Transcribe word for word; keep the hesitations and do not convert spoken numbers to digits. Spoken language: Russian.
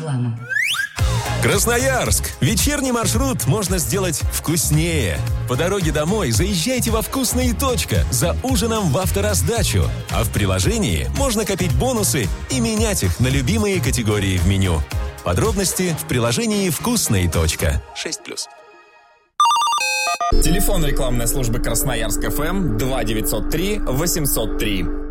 реклама. Красноярск. Вечерний маршрут можно сделать вкуснее. По дороге домой заезжайте во «Вкусная точка» за ужином в автораздачу. А в приложении можно копить бонусы и менять их на любимые категории в меню. Подробности в приложении «Вкусная точка». шесть плюс. Телефон рекламной службы Красноярск ФМ два девятьсот три восемьсот три.